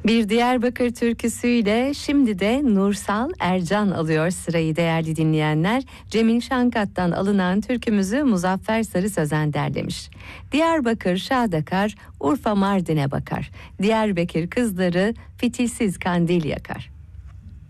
Bir Diyarbakır türküsüyle şimdi de Nursal Ercan alıyor sırayı değerli dinleyenler. Cemil Şankat'tan alınan türkümüzü Muzaffer Sarı Sözen derlemiş. Diyarbakır Şadakar, Urfa Mardin'e bakar. Diyarbakır kızları fitilsiz kandil yakar.